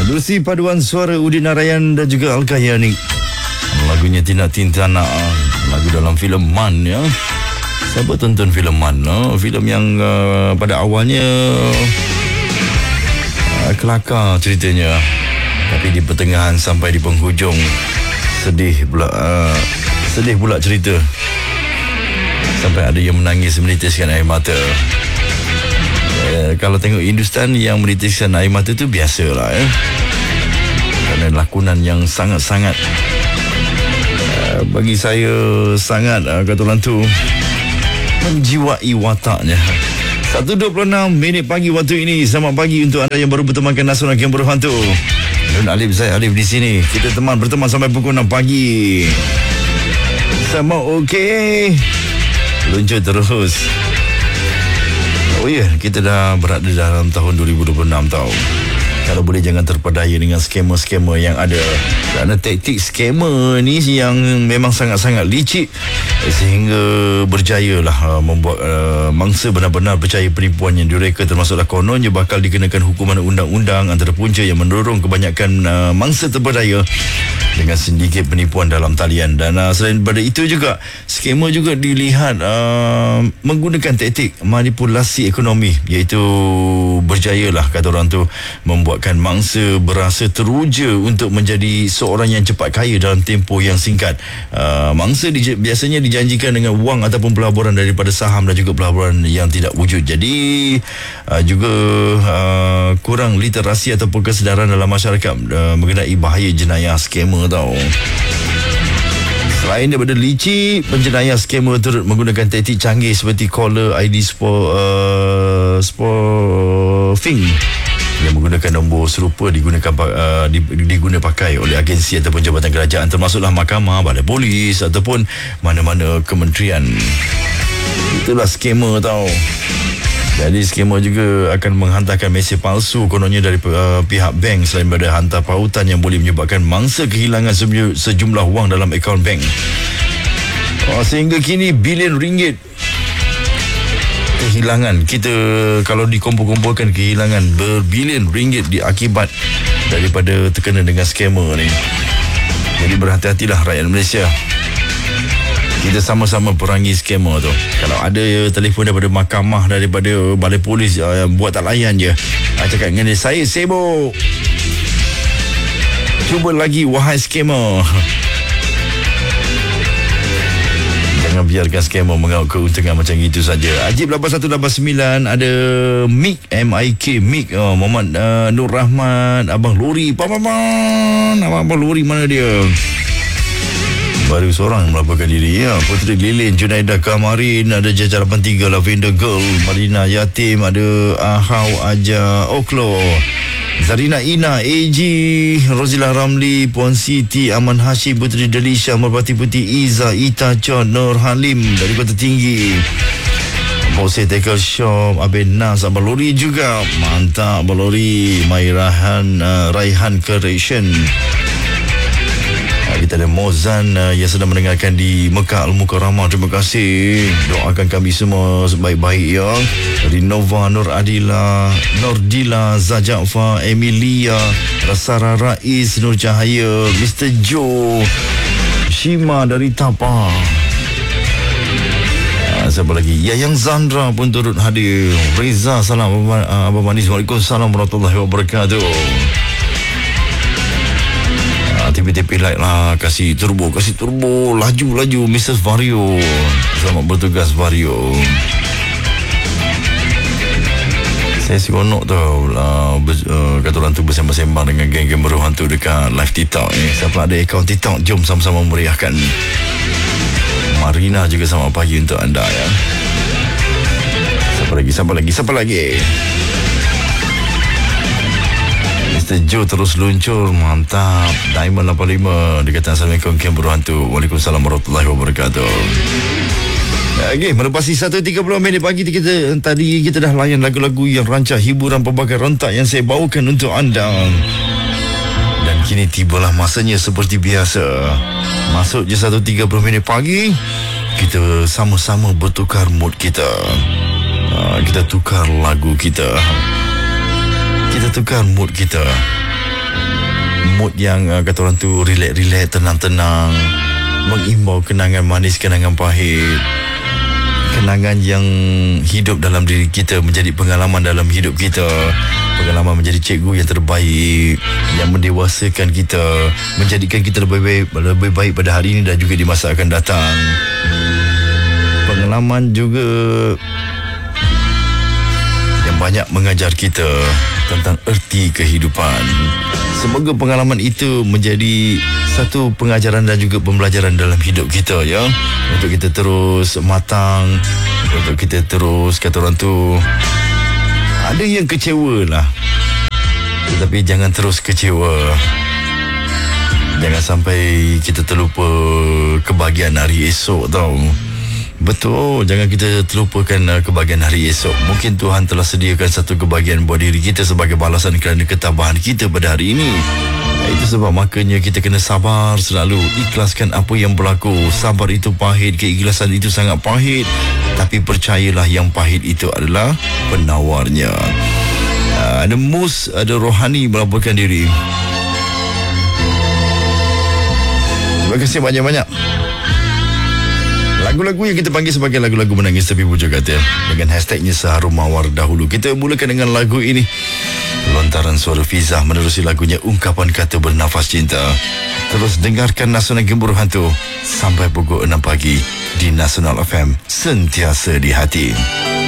Bersih paduan suara Udin Narayan dan juga Al-Kayani. Lagunya Tina Tintana, lagu dalam filem Man ya. Siapa tonton filem Man? Filem yang pada awalnya kelakar ceritanya, tapi di pertengahan sampai di penghujung sedih pula cerita. Sampai ada yang menangis menitiskan air mata. Kalau tengok Hindustan, yang menitiskan air mata tu biasalah ya. Kerana lakonan yang sangat-sangat bagi saya sangat kata orang tu menjiwai wataknya. 1.26 pagi waktu ini. Selamat pagi untuk anda yang baru bertemankan Nasional Game Berhantu. Nun Alif, saya Alif di sini. Kita berteman sampai pukul 6 pagi. Sama okey. Luncur terus. Oh ya, kita dah berada dalam tahun 2026 tau. Kalau boleh jangan terpedaya dengan skamer-skamer yang ada. Kerana taktik skamer ni yang memang sangat-sangat licik, sehingga berjayalah membuat mangsa benar-benar percaya penipuan yang direka, termasuklah kononnya bakal dikenakan hukuman undang-undang. Antara punca yang mendorong kebanyakan mangsa terpedaya dengan sindiket penipuan dalam talian. Dan selain daripada itu juga, skamer juga dilihat menggunakan taktik manipulasi ekonomi, iaitu berjayalah kata orang tu membuatkan mangsa berasa teruja untuk menjadi seorang yang cepat kaya dalam tempoh yang singkat. Mangsa biasanya dijanjikan dengan wang ataupun pelaburan daripada saham dan juga pelaburan yang tidak wujud. Jadi juga kurang literasi ataupun kesedaran dalam masyarakat mengenai bahaya jenayah skamer tau. Selain daripada licik, penjenayah skamer turut menggunakan taktik canggih seperti caller ID spoofing yang menggunakan nombor serupa diguna pakai oleh agensi ataupun jabatan kerajaan, termasuklah mahkamah, balai polis ataupun mana-mana kementerian. Itulah skamer tau. Jadi skamer juga akan menghantarkan mesej palsu kononnya dari pihak bank, selain daripada hantar pautan yang boleh menyebabkan mangsa kehilangan sejumlah wang dalam akaun bank. Sehingga kini bilion ringgit kehilangan. Kita kalau dikumpul-kumpulkan kehilangan berbilion ringgit diakibat daripada terkena dengan skamer ni. Jadi berhati-hatilah rakyat Malaysia. Kita sama-sama perangi skamer tu. Kalau ada telefon daripada mahkamah, daripada balai polis, buat tak layan je, cakap dengan dia, saya sibuk, cuba lagi wahai skamer. Jangan biarkan skamer mengaut keuntungan macam itu saja. Ajib 8189 ada Mik, M-I-K Mik, Muhammad Nur Rahman, Abang Lori, Abang Lori mana dia? Baru seorang melaporkan diri ya. Puteri Lilin, Junaidah Kamarin, ada Jajar 83, Lavender Girl, Marina Yatim, ada Ahau Aja Oklo, Zarina Ina, AG, Rozilah Ramli, Puan Siti, Aman Hashim, Puteri Delisha, Merpati Putih Iza, Ita Chon, Nur Halim dari Kota Tinggi, Bose Tackle Shop, Abin Nas, Abang Lori juga. Mantap Abang Lori. Raihan Correction. Kita ada Mozan yang sedang mendengarkan di Mekah Al-Mukarramah. Terima kasih. Doakan kami semua baik-baik ya. Dari Nova, Nur Adila, Nordila, Zajafar, Emilia, Rasara Rais, Nur Cahaya, Mr. Joe, Shima dari Tapa. Siapa lagi? Yang Zandra pun turut hadir. Reza, salam Abang Manis. Waalaikumsalam warahmatullahi wabarakatuh. Tipi-tipi like lah. Kasih turbo. Laju Mrs. Vario. Selamat bertugas Vario. Saya seronok tau lah, kata orang tu bersembang-sembang dengan geng-geng berhantu dekat live TikTok ni. Siapa ada akaun TikTok, jom sama-sama meriahkan. Marina juga selamat pagi untuk anda ya. Siapa lagi? Mr. Joe terus luncur. Mantap. Diamond 85 dia kata Assalamualaikum Kem Berhantu. Waalaikumsalam warahmatullahi wabarakatuh. Okay, melepasi 1.30 pagi tadi kita dah layan lagu-lagu yang rancak hiburan pelbagai rentak yang saya bawakan untuk anda. Dan kini tibalah masanya seperti biasa. Masuk je 1.30 pagi, kita sama-sama bertukar mood kita. Kita tukar lagu kita. Kita tukar mood kita. mood yang kata orang tu relax, tenang-tenang, mengimbau kenangan manis, kenangan pahit, kenangan yang hidup dalam diri kita, menjadi pengalaman dalam hidup kita, pengalaman menjadi cikgu yang terbaik, yang mendewasakan kita, menjadikan kita lebih baik pada hari ini dan juga di masa akan datang. Pengalaman juga yang banyak mengajar kita tentang erti kehidupan. Semoga pengalaman itu menjadi satu pengajaran dan juga pembelajaran dalam hidup kita, ya. Untuk kita terus matang, untuk kita terus, kata orang tu, ada yang kecewa lah, tetapi jangan terus kecewa. Jangan sampai kita terlupa kebahagiaan hari esok, tau. Betul, jangan kita terlupakan kebahagiaan hari esok. Mungkin Tuhan telah sediakan satu kebahagiaan buat diri kita sebagai balasan kerana ketabahan kita pada hari ini. Itu sebab makanya kita kena sabar selalu. Ikhlaskan apa yang berlaku. Sabar itu pahit, keikhlasan itu sangat pahit, tapi percayalah yang pahit itu adalah penawarnya. Ada Mus, ada Rohani melaporkan diri. Terima kasih banyak-banyak. Lagu-lagu yang kita panggil sebagai lagu-lagu menangis tapi pujuk hati, dengan hashtagnya Seharum Mawar dahulu. Kita mulakan dengan lagu ini. Lontaran suara Fizah menerusi lagunya Ungkapan Kata Bernafas Cinta. Terus dengarkan Nasional Gemuruh Hantu sampai pukul 6 pagi di Nasional FM, sentiasa di hati.